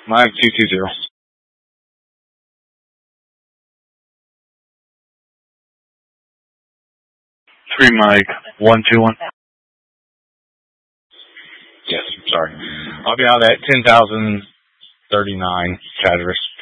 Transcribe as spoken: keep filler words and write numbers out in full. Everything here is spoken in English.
Mike two two zero. Three Mike one two one. Yes, sorry. I'll be out at ten thousand thirty nine Chatteris.